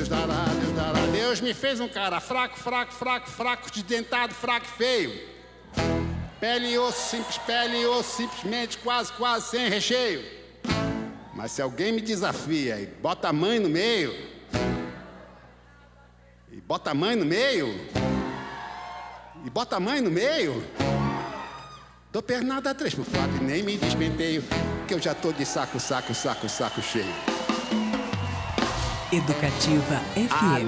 Deus dará, Deus dará. Deus me fez um cara fraco, fraco, fraco, fraco, desdentado, fraco e feio. Pele e osso, simplesmente, quase, quase, sem recheio. Mas se alguém me desafia e bota a mãe no meio, e bota a mãe no meio, dou pernada 3x4 e nem me despenteio, que eu já tô de saco cheio. Educativa FM.